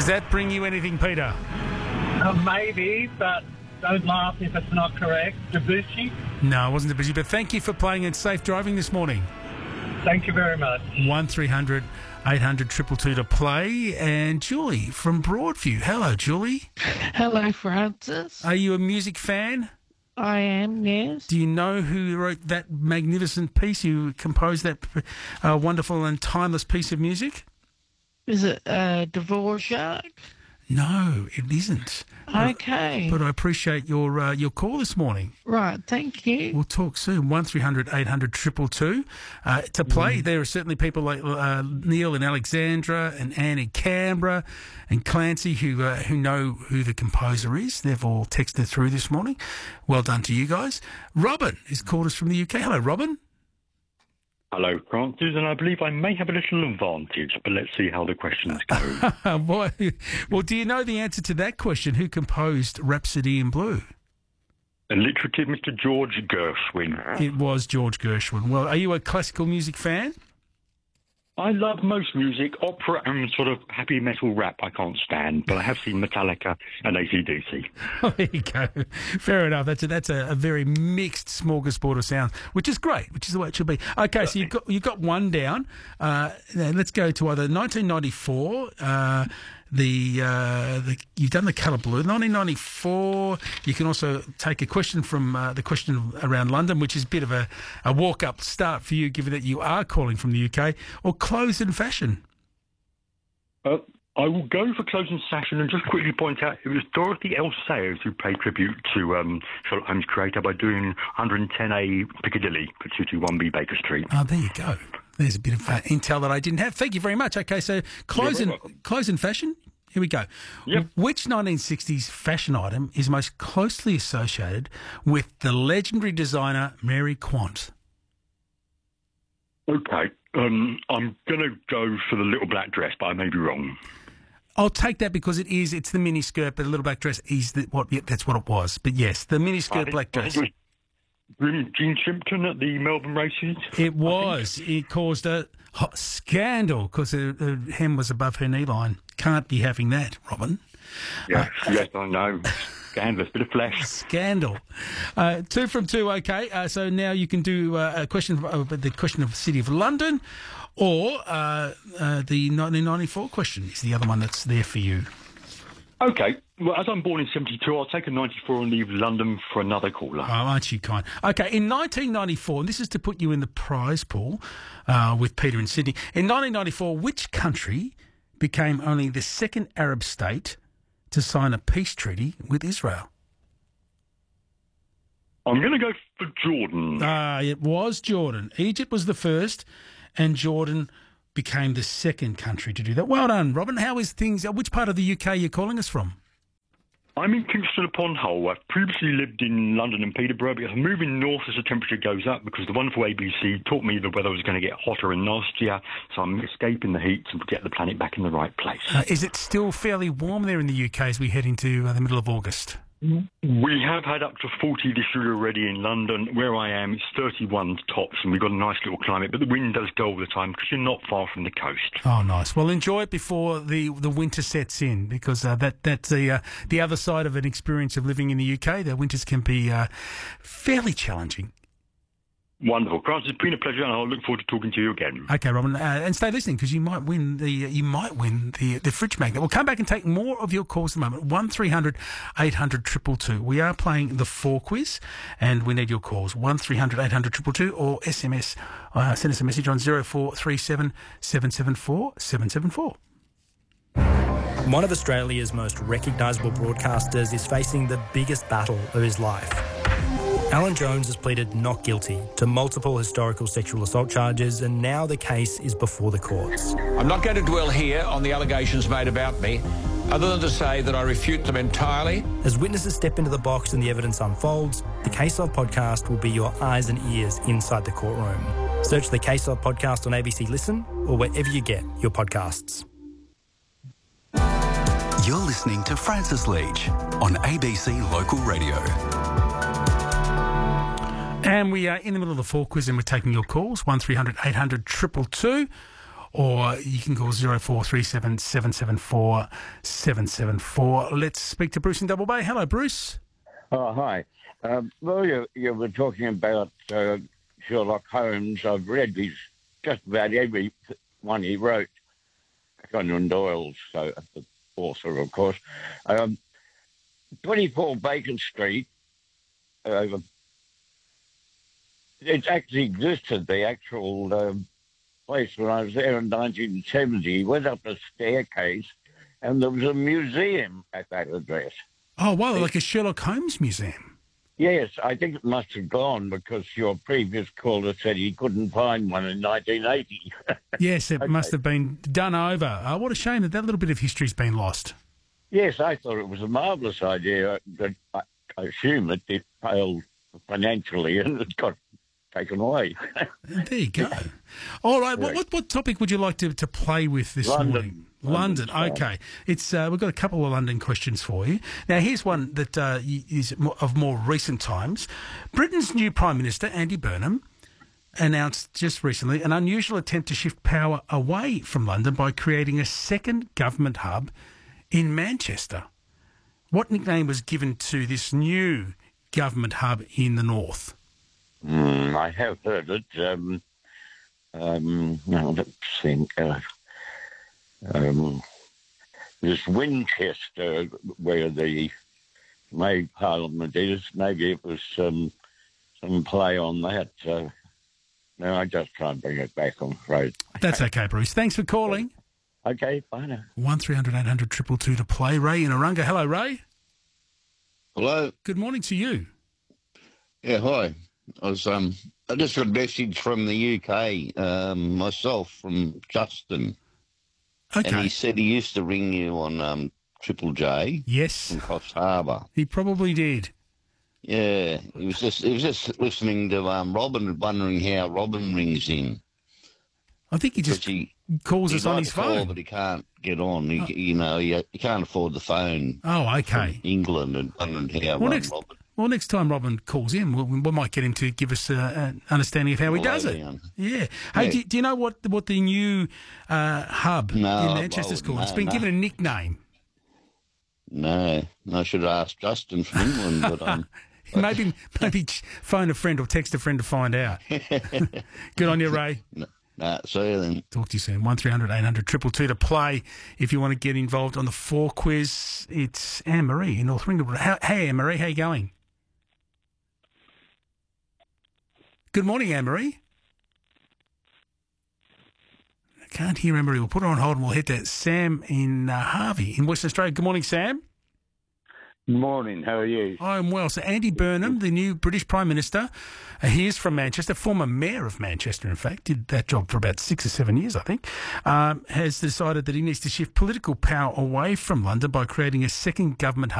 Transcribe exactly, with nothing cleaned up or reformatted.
Does that bring you anything, Peter? Uh, maybe, but don't laugh if it's not correct. Debussy? No, it wasn't Debussy, but thank you for playing and safe driving this morning. Thank you very much. one three hundred eight hundred two two two to play. And Julie from Broadview. Hello, Julie. Hello, Francis. Are you a music fan? I am, yes. Do you know who wrote that magnificent piece, who composed that uh, wonderful and timeless piece of music? Is it uh, Dvorak? No, it isn't. Okay. But, but I appreciate your uh, your call this morning. Right, thank you. We'll talk soon. one three hundred eight hundred two two two. Uh, to play, mm. there are certainly people like uh, Neil in Alexandra and Anne in Canberra and Clancy who uh, who know who the composer is. They've all texted through this morning. Well done to you guys. Robin has called us from the U K. Hello, Robin. Hello, Francis, and I believe I may have a little advantage, but let's see how the questions go. Boy, well, do you know the answer to that question? Who composed Rhapsody in Blue? Alliterative Mister George Gershwin. It was George Gershwin. Well, are you a classical music fan? I love most music, opera and sort of happy metal rap I can't stand, but I have seen Metallica and A C D C. Oh, there you go. Fair enough. That's a, that's a, a very mixed smorgasbord of sounds, which is great, which is the way it should be. Okay, so you've got, you've got one down. Uh, let's go to either nineteen ninety-four, uh, the, uh, the you've done the colour blue. nineteen ninety-four, you can also take a question from uh, the question around London, which is a bit of a, a walk-up start for you, given that you are calling from the U K, or clothes and fashion. Uh, I will go for clothes and fashion and just quickly point out it was Dorothy L. Sayers who paid tribute to um, Sherlock Holmes' creator by doing one ten A Piccadilly for two two one B Baker Street. Oh, there you go. There's a bit of uh, intel that I didn't have. Thank you very much. Okay, so clothes and clothes and fashion. Here we go. Yep. Which nineteen sixties fashion item is most closely associated with the legendary designer Mary Quant? Okay, um, I'm going to go for the little black dress, but I may be wrong. I'll take that because it is. It's the mini skirt, but the little black dress is the, what? Yeah, that's what it was. But yes, the mini skirt black dress. Gene Shimpton at the Melbourne races? It was. It caused a hot scandal because the, the hem was above her knee line. Can't be having that, Robin. Yes, uh, yes, I know. Scandalous, bit of flesh. Scandal. Uh, two from two, okay. Uh, so now you can do uh, a question, uh, the question of the City of London, or uh, uh, the nineteen ninety-four question is the other one that's there for you. Okay. Well, as I'm born in seventy-two, I'll take a ninety-four and leave London for another caller. Oh, aren't you kind? Okay, in nineteen ninety-four, and this is to put you in the prize pool uh, with Peter in Sydney. In nineteen ninety-four, which country became only the second Arab state to sign a peace treaty with Israel? I'm going to go for Jordan. Ah, uh, it was Jordan. Egypt was the first, and Jordan became the second country to do that. Well done, Robin. How is things? Which part of the U K are you calling us from? I'm in Kingston upon Hull. I've previously lived in London and Peterborough, but I'm moving north as the temperature goes up because the wonderful A B C taught me the weather was going to get hotter and nastier, so I'm escaping the heat and get the planet back in the right place. Uh, is it still fairly warm there in the U K as we head into uh, the middle of August? We have had up to forty this year already in London. Where I am, it's thirty-one tops, and we've got a nice little climate, but the wind does go all the time because you're not far from the coast. Oh, nice. Well, enjoy it before the, the winter sets in, because uh, that that's the, uh, the other side of an experience of living in the U K. The winters can be uh, fairly challenging. Wonderful, Francis. It's been a pleasure, and I'll look forward to talking to you again. Okay, Robin, uh, and stay listening because you might win the you might win the the fridge magnet. We'll come back and take more of your calls in a moment. One three hundred eight hundred two two two. We are playing the four quiz, and we need your calls. One three hundred eight hundred two two two or S M S. Uh, send us a message on zero four three seven seven seven four seven seven four. One of Australia's most recognisable broadcasters is facing the biggest battle of his life. Alan Jones has pleaded not guilty to multiple historical sexual assault charges, and now the case is before the courts. I'm not going to dwell here on the allegations made about me, other than to say that I refute them entirely. As witnesses step into the box and the evidence unfolds, the Case Of podcast will be your eyes and ears inside the courtroom. Search the Case Of podcast on A B C Listen or wherever you get your podcasts. You're listening to Francis Leach on A B C Local Radio. And we are in the middle of the four quiz, and we're taking your calls, one three hundred eight hundred two two two, or you can call zero four three seven, seven seven four, seven seven four. Let's speak to Bruce in Double Bay. Hello, Bruce. Oh, hi. Um, well, you, you were talking about uh, Sherlock Holmes. I've read his, just about every one he wrote. Conan Doyle, so the author, of course. Um, twenty-four Bacon Street, uh, it actually existed, the actual um, place when I was there in nineteen seventy. You went up a staircase and there was a museum at that address. Oh, wow, like a Sherlock Holmes museum. Yes, I think it must have gone because your previous caller said he couldn't find one in nineteen eighty. Yes, it Okay. must have been done over. Uh, what a shame that that little bit of history's been lost. Yes, I thought it was a marvellous idea, but I, I assume it, it failed financially and it got taken away. There you go. All right, what, Right. what what topic would you like to, to play with this London. morning? London. London's fine. Okay. It's uh, we've got a couple of London questions for you. Now, here's one that uh, is mo- of more recent times. Britain's new Prime Minister, Andy Burnham, announced just recently an unusual attempt to shift power away from London by creating a second government hub in Manchester. What nickname was given to this new government hub in the north? Mm, I have heard it. Um, um, now, let's think. Uh, um, this Winchester, where the May Parliament is, maybe it was um, some play on that. Uh, no, I just can't bring it back, I'm afraid. That's okay, Bruce. Thanks for calling. Okay, bye now. One three hundred eight hundred two two two to play. Ray in Orunga. Hello, Ray. Hello. Good morning to you. Yeah, hi. I was um I just got a message from the U K, um, myself from Justin. Okay. And he said he used to ring you on um Triple J Yes, from Coffs Harbour. he probably did. Yeah. He was just he was just listening to um Robin and wondering how Robin rings in. I think he Because just he calls he'd us on like his to call, phone. but he can't get on. He, You know, he, he can't afford the phone. Oh, From okay. England and wondering how Well, um, next, Robin. well, next time Robin calls in, we, we might get him to give us uh, an understanding of how he Well, does it. down. Yeah. Hey, Yeah. Do, do you know what what the new uh, hub No, in Manchester's well, called? no, It's been no. given a nickname. No, I should have asked Justin from England, but um, maybe maybe phone a friend or text a friend to find out. Good on you, Ray. nah, see you then. Talk to you soon. One three hundred eight hundred two two two to play. If you want to get involved on the four quiz, it's Anne Marie in North Ringwood. How, hey, Anne Marie, how you going? Good morning, Anne Marie. I can't hear Anne Marie. We'll put her on hold and we'll head to Sam in uh, Harvey in Western Australia. Good morning, Sam. Morning, how are you? I'm well. So Andy Burnham, the new British Prime Minister, uh, he is from Manchester, former Mayor of Manchester, in fact, did that job for about six or seven years, I think, um, has decided that he needs to shift political power away from London by creating a second government hub